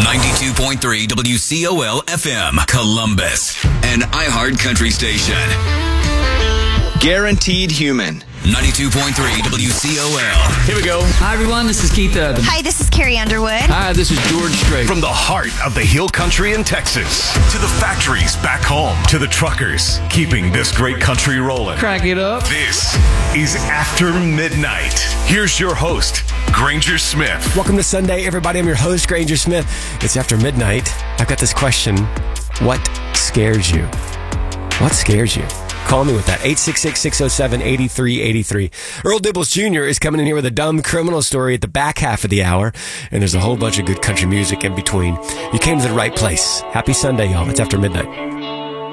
92.3 WCOL FM, Columbus. An iHeart Country station. Guaranteed Human. 92.3 WCOL. Here we go. Hi, everyone. This is Keith Urban. Hi, this is Carrie Underwood. Hi, this is George Strait. From the heart of the Hill Country in Texas to the factories back home to the truckers keeping this great country rolling. Crack it up. This is After Midnight. Here's your host, Granger Smith. Welcome to Sunday, everybody. I'm your host, Granger Smith. It's After Midnight. I've got this question. What scares you? What scares you? Call me with that. 866-607-8383. Earl Dibbles Jr. is coming in here with a dumb criminal story at the back half of the hour, and there's a whole bunch of good country music in between. You came to the right place. Happy Sunday, y'all. It's After Midnight.